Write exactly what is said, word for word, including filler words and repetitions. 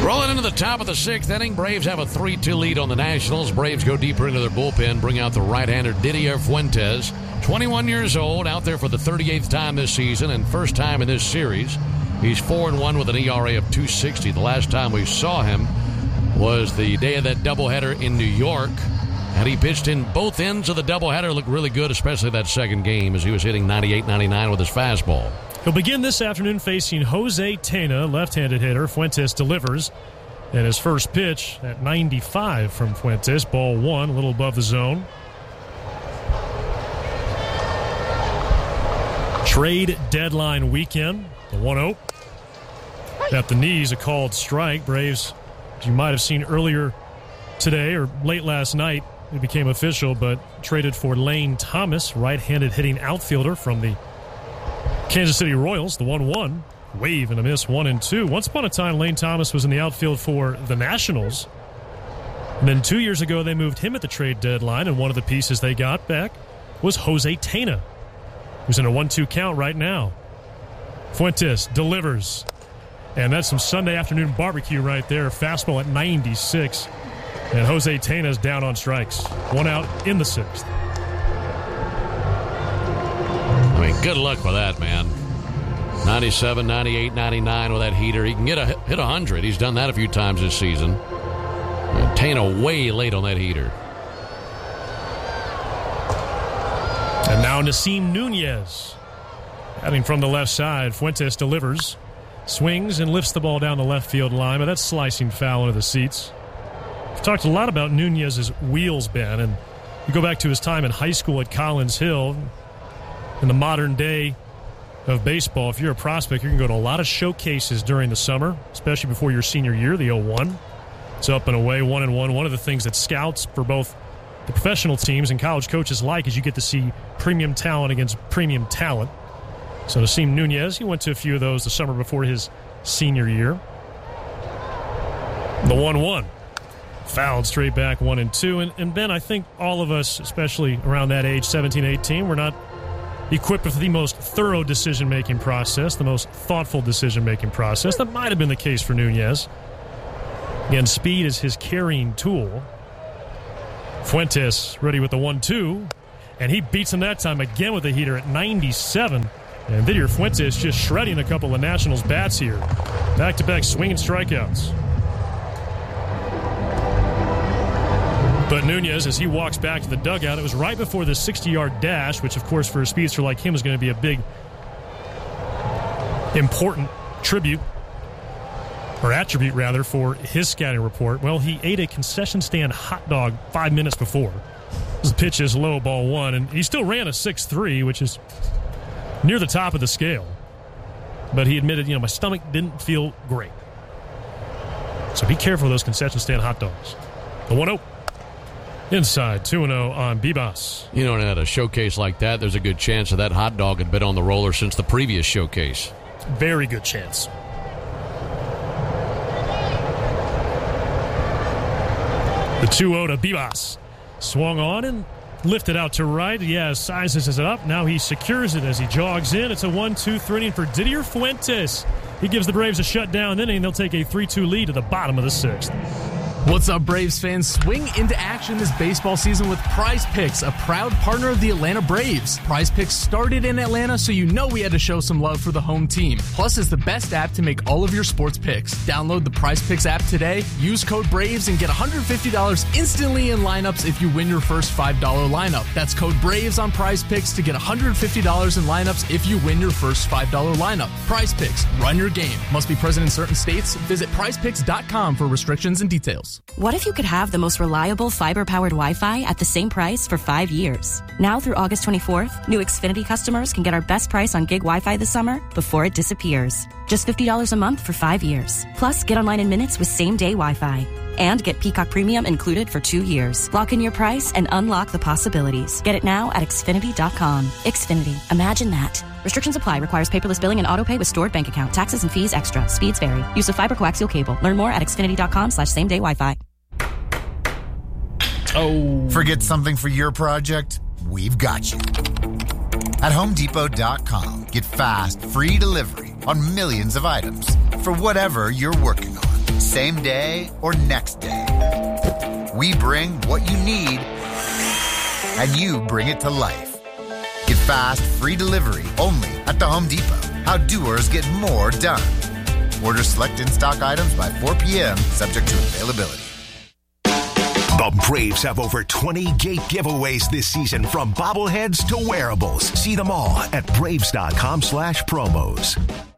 Rolling into the top of the sixth inning, Braves have a three two lead on the Nationals. Braves go deeper into their bullpen, bring out the right-hander Didier Fuentes, twenty-one years old, out there for the thirty-eighth time this season and first time in this series. He's four and one with an E R A of two sixty. The last time we saw him was the day of that doubleheader in New York, and he pitched in both ends of the doubleheader. Looked really good, especially that second game, as he was hitting ninety-eight ninety-nine with his fastball. He'll begin this afternoon facing Jose Tena, left-handed hitter. Fuentes delivers. And his first pitch at ninety-five from Fuentes. Ball one, a little above the zone. Trade deadline weekend. The one oh. At the knees, a called strike. Braves, as you might have seen earlier today or late last night, it became official, but traded for Lane Thomas, right-handed hitting outfielder from the Kansas City Royals, the one one. Wave and a miss, one and two. Once upon a time, Lane Thomas was in the outfield for the Nationals. And then two years ago, they moved him at the trade deadline, and one of the pieces they got back was Jose Tena, who's in a one two count right now. Fuentes delivers. And that's some Sunday afternoon barbecue right there. Fastball at ninety-six. And Jose Tena's down on strikes. One out in the sixth. I mean, good luck with that, man. ninety-seven, ninety-eight, ninety-nine with that heater. He can get a, hit one hundred. He's done that a few times this season. And Tena way late on that heater. And now Nasim Nunez. Batting from the left side, Fuentes delivers. Swings and lifts the ball down the left field line, but that's slicing foul into the seats. We've talked a lot about Nunez's wheels, Ben, and you go back to his time in high school at Collins Hill. In the modern day of baseball, if you're a prospect, you can go to a lot of showcases during the summer, especially before your senior year, the oh one. It's up and away, one and one. One of the things that scouts for both the professional teams and college coaches like is you get to see premium talent against premium talent. So Nasim Nunez, he went to a few of those the summer before his senior year. The one one. Fouled straight back, one and two. And, and Ben, I think all of us, especially around that age, seventeen, eighteen, we're not equipped with the most thorough decision-making process, the most thoughtful decision-making process. That might have been the case for Nunez. Again, speed is his carrying tool. Fuentes ready with the one two, and he beats him that time again with a heater at ninety-seven. And Didier Fuentes just shredding a couple of Nationals bats here. Back-to-back swinging strikeouts. But Nunez, as he walks back to the dugout, it was right before the sixty-yard dash, which, of course, for a speedster like him is going to be a big, important tribute, or attribute, rather, for his scouting report. Well, he ate a concession stand hot dog five minutes before. His pitch is low, ball one, and he still ran a six three, which is near the top of the scale. But he admitted, you know, my stomach didn't feel great. So be careful of those concession stand hot dogs. The one oh. Inside, two and oh on Bibas. You know, at a showcase like that, there's a good chance that that hot dog had been on the roller since the previous showcase. Very good chance. The two oh to Bibas. Swung on and lifted out to right. Yeah, sizes it up. Now he secures it as he jogs in. It's a one two three inning for Didier Fuentes. He gives the Braves a shutdown inning, and they'll take a three two lead to the bottom of the sixth. What's up, Braves fans? Swing into action this baseball season with Prize Picks, a proud partner of the Atlanta Braves. Prize Picks started in Atlanta, so you know we had to show some love for the home team. Plus, it's the best app to make all of your sports picks. Download the Prize Picks app today, use code BRAVES, and get one hundred fifty dollars instantly in lineups if you win your first five dollars lineup. That's code BRAVES on Prize Picks to get one hundred fifty dollars in lineups if you win your first five dollars lineup. Prize Picks, run your game. Must be present in certain states. Visit prize picks dot com for restrictions and details. What if you could have the most reliable fiber-powered Wi-Fi at the same price for five years? Now through August twenty-fourth, new Xfinity customers can get our best price on gig Wi-Fi this summer before it disappears. Just fifty dollars a month for five years. Plus, get online in minutes with same-day Wi-Fi. And get Peacock Premium included for two years. Lock in your price and unlock the possibilities. Get it now at Xfinity dot com. Xfinity. Imagine that. Restrictions apply. Requires paperless billing and autopay with stored bank account. Taxes and fees extra. Speeds vary. Use of fiber coaxial cable. Learn more at Xfinity dot com slash same day Wi-Fi. Oh. Forget something for your project? We've got you. At Home Depot dot com, get fast, free delivery on millions of items for whatever you're working on. Same day or next day. We bring what you need, and you bring it to life. Get fast, free delivery only at the Home Depot. How doers get more done. Order select in-stock items by four p.m., subject to availability. The Braves have over twenty gate giveaways this season, from bobbleheads to wearables. See them all at braves.com slash promos.